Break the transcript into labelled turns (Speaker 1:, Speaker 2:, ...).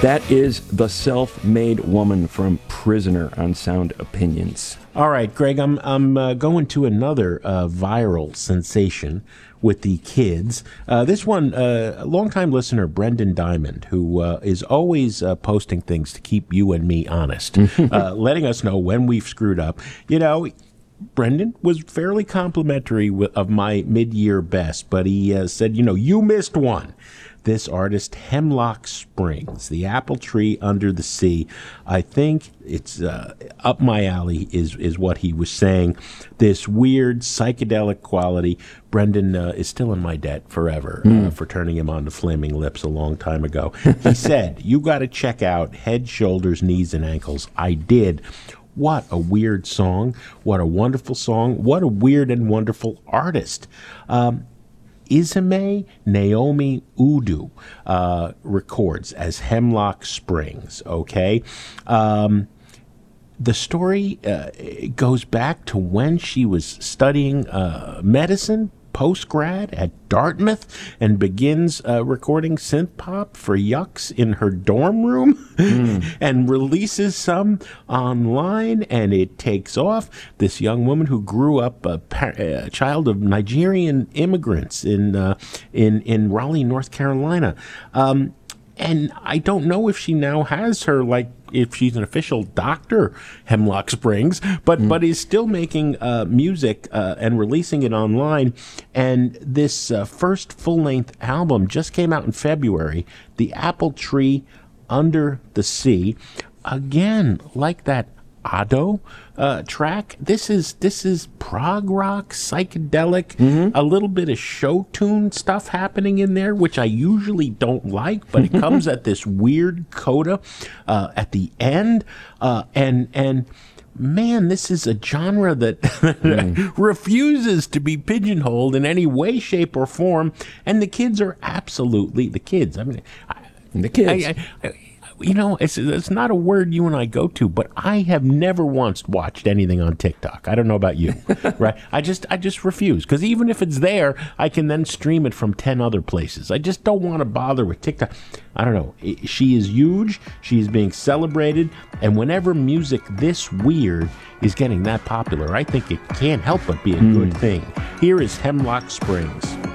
Speaker 1: That is The Self-Made Woman from Prisoner on Sound Opinions.
Speaker 2: All right, Greg, I'm going to another viral sensation with the kids. This one, a longtime listener, Brendan Diamond, who is always posting things to keep you and me honest, letting us know when we've screwed up. You know, Brendan was fairly complimentary of my mid-year best, but he said, you missed one. This artist, Hemlock Springs, The Apple Tree Under the Sea. I think it's up my alley is what he was saying. This weird psychedelic quality. Brendan is still in my debt forever for turning him on to Flaming Lips a long time ago. He said, you got to check out Head, Shoulders, Knees, and Ankles. I did. What a weird song. What a wonderful song. What a weird and wonderful artist. Izime Naomi Udu records as Hemlock Springs, okay? The story goes back to when she was studying medicine, post-grad at Dartmouth, and begins recording synth pop for yucks in her dorm room and releases some online, and it takes off. This young woman who grew up a child of Nigerian immigrants in Raleigh, North Carolina. And I don't know if she now has her, if she's an official doctor, Hemlock Springs, but is still making music and releasing it online. And this first full-length album just came out in February, The Apple Tree Under the Sea. Again, like that Ado track, this is prog rock, psychedelic, a little bit of show tune stuff happening in there, which I usually don't like, but it comes at this weird coda at the end, and man, this is a genre that refuses to be pigeonholed in any way, shape, or form, and the kids are absolutely the kids. I mean,
Speaker 1: the kids.
Speaker 2: It's not a word you and I go to, but I have never once watched anything on TikTok. I don't know about you, right? I just refuse, because even if it's there, I can then stream it from 10 other places. I just don't want to bother with TikTok. I don't know. She is huge. She is being celebrated, and whenever music this weird is getting that popular, I think it can't help but be a good thing. Here is Hemlock Springs.